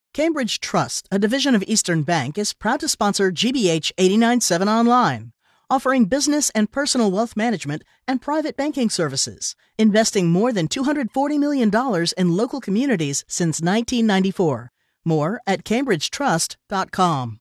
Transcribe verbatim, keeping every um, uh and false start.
Cambridge Trust, a division of Eastern Bank, is proud to sponsor G B H eighty-nine point seven Online, offering business and personal wealth management and private banking services, investing more than two hundred forty million dollars in local communities since nineteen ninety-four. More at cambridge trust dot com.